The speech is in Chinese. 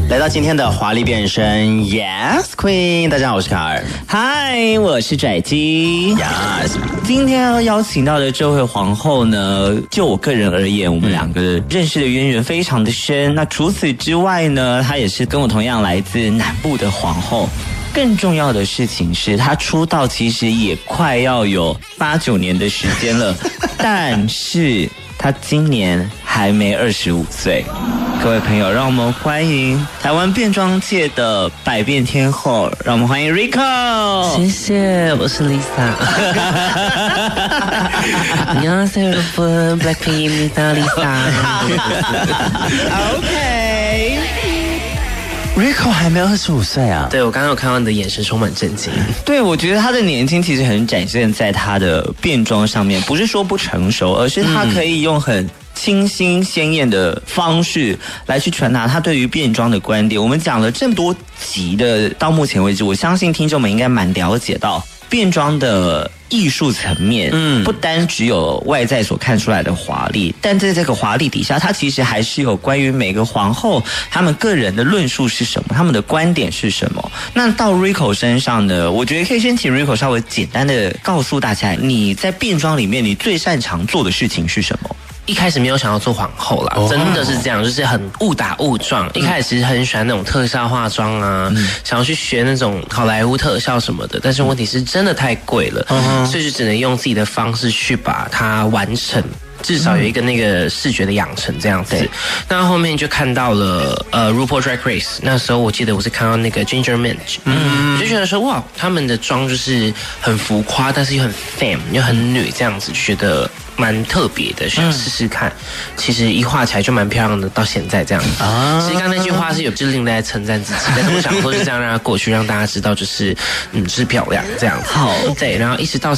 来到今天的华丽变身 Yes Queen， 大家好，我是卡尔。 嗨，我是拽鸡。 Yes， 今天要邀请到的这位皇后呢，就我个人而言，我们两个认识的渊源非常的深。那除此之外呢，她也是跟我同样来自南部的皇后。更重要的事情是，她出道其实也快要有8、9年的时间了，但是她今年还没25岁。各位朋友，让我们欢迎台湾变装界的百变天后，让我们欢迎 Rico。 谢谢，我是 Lisa。안녕하세요 여러분，Blackpink입니다 Lisa。OK。Rico 还没25岁啊？ 对，我刚刚有看到你的眼神充满震惊。 对，我觉得他的年轻其实很展现在他的变装上面，不是说不成熟，而是他可以用很清新鲜艳的方式来去传达他对于变装的观点。我们讲了这么多集的，到目前为止，我相信听众们应该蛮了解到变装的艺术层面，不单只有外在所看出来的华丽，但在这个华丽底下，它其实还是有关于每个皇后他们个人的论述是什么，他们的观点是什么。那到 Rico 身上呢，我觉得可以先请 Rico 稍微简单的告诉大家，你在变装里面你最擅长做的事情是什么？ 一开始没有想要做皇后啦，真的是这样，就是很误打误撞。一开始其实很喜欢那种特效化妆啊，想要去学那种好莱坞特效什么的，但是问题是真的太贵了，所以就只能用自己的方式去把它完成。至少有一个那个视觉的养成这样子。那后面就看到了RuPaul Drag Race， 那时候我记得我是看到那个 Ginger Minj， 我就觉得说哇，他们的妆就是很浮夸，但是又很 femme 又很女这样子，觉得蛮特别的，想试试看。其实一画起来就蛮漂亮的，到现在这样子。其实刚刚那句话是有致令大家称赞自己，但是我想说就这样让它过去，让大家知道就是是漂亮这样子。 好， 对，然后一直到